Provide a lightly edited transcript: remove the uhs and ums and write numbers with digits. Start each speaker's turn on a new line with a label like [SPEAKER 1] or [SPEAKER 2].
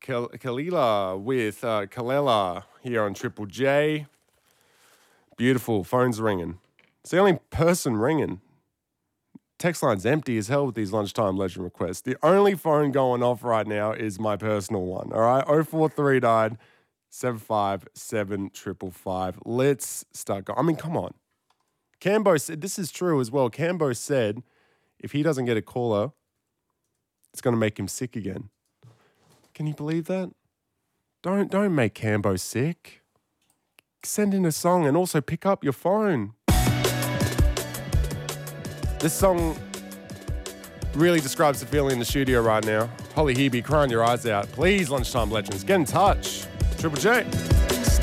[SPEAKER 1] Kalila with Kalela here on Triple J. Beautiful. Phone's ringing. It's the only person ringing. Text line's empty as hell with these lunchtime legend requests. The only phone going off right now is my personal one. All right, 0439 757 555. Let's start going. I mean, come on. Cambo said, this is true as well. Cambo said if he doesn't get a caller, it's going to make him sick again. Can you believe that? Don't make Cambo sick. Send in a song and also pick up your phone. This song really describes the feeling in the studio right now. Holly Hebe crying your eyes out. Please, lunchtime legends, get in touch. Triple J.